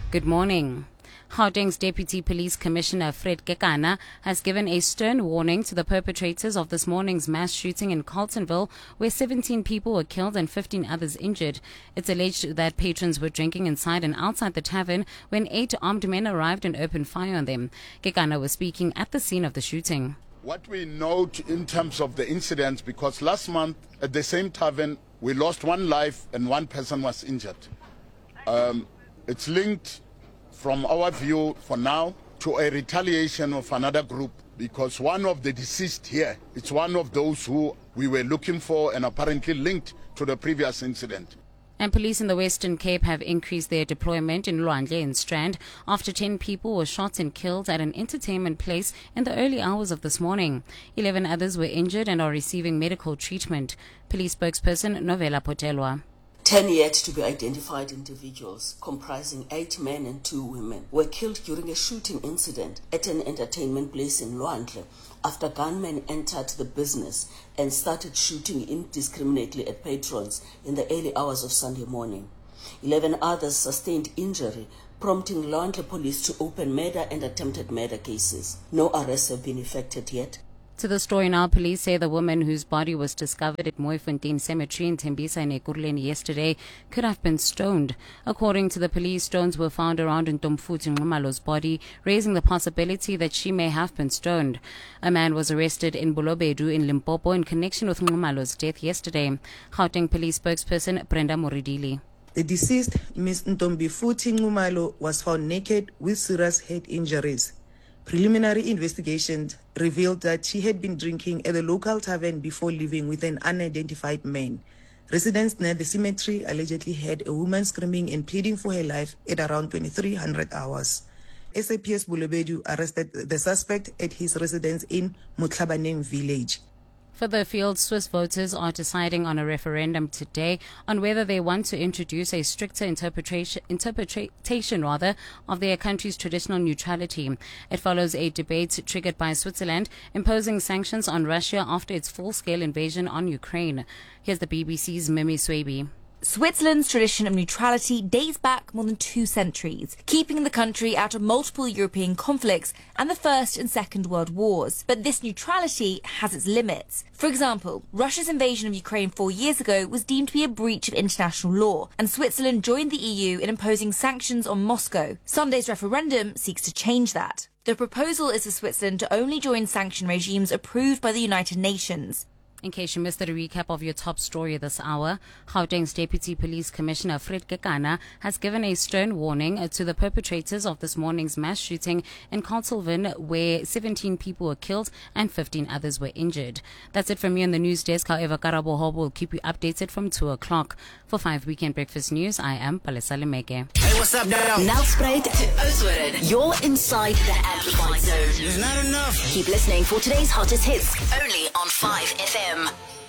Good morning. Gauteng's Deputy Police Commissioner Fred Kekana has given a stern warning to the perpetrators of this morning's mass shooting in Carletonville, where 17 people were killed and 15 others injured. It's alleged that patrons were drinking inside and outside the tavern when 8 armed men arrived and opened fire on them. Kekana was speaking at the scene of the shooting. What we note in terms of the incidents, because last month at the same tavern we lost 1 life and 1 person was injured. It's linked from our view for now to a retaliation of another group, because one of the deceased here, it's one of those who we were looking for and apparently linked to the previous incident. And police in the Western Cape have increased their deployment in Lwandle and Strand after 10 people were shot and killed at an entertainment place in the early hours of this morning. 11 others were injured and are receiving medical treatment. Police spokesperson Novela Potelwa. 10 yet to be identified individuals, comprising 8 men and 2 women, were killed during a shooting incident at an entertainment place in Lwandle after gunmen entered the business and started shooting indiscriminately at patrons in the early hours of Sunday morning. 11 others sustained injury, prompting Lwandle police to open murder and attempted murder cases. No arrests have been effected yet. To the story now, police say the woman whose body was discovered at Mooifontein Cemetery in Tembisa in Ekurhuleni yesterday could have been stoned. According to the police, stones were found around Ntomfuthi Nxumalo's body, raising the possibility that she may have been stoned. A man was arrested in Bolobedu in Limpopo in connection with Nxumalo's death yesterday. Gauteng police spokesperson Brenda Moridili. The deceased, Ms. Ntombifuthi Nxumalo, was found naked with serious head injuries. Preliminary investigations revealed that she had been drinking at the local tavern before leaving with an unidentified man. Residents near the cemetery allegedly heard a woman screaming and pleading for her life at around 2300 hours. SAPS Bolobedu arrested the suspect at his residence in Mutlabaneng village. Further afield, Swiss voters are deciding on a referendum today on whether they want to introduce a stricter interpretation of their country's traditional neutrality. It follows a debate triggered by Switzerland imposing sanctions on Russia after its full-scale invasion on Ukraine. Here's the BBC's Mimi Swaby. Switzerland's tradition of neutrality dates back more than 2 centuries, keeping the country out of multiple European conflicts and the First and Second World Wars. But this neutrality has its limits. For example, Russia's invasion of Ukraine 4 years ago was deemed to be a breach of international law, and Switzerland joined the EU in imposing sanctions on Moscow. Sunday's referendum seeks to change that. The proposal is for Switzerland to only join sanction regimes approved by the United Nations. In case you missed a recap of your top story this hour, Gauteng's Deputy Police Commissioner Fred Kekana has given a stern warning to the perpetrators of this morning's mass shooting in Carletonville, where 17 people were killed and 15 others were injured. That's it from me on the news desk. However, Karabo Hob will keep you updated from 2 o'clock. For 5 Weekend Breakfast News, I am Palesa Lemeke. Hey, what's up, now? Nelspruit to Oudtshoorn. You're inside the Amplified Zone. It's not enough. Keep listening for today's hottest hits, only on 5FM.